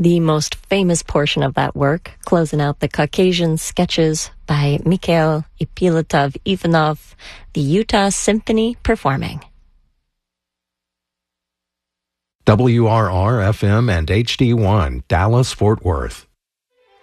The most famous portion of that work, closing out the Caucasian sketches by Mikhail Ippolitov-Ivanov, the Utah Symphony performing. WRR-FM and HD1, Dallas-Fort Worth.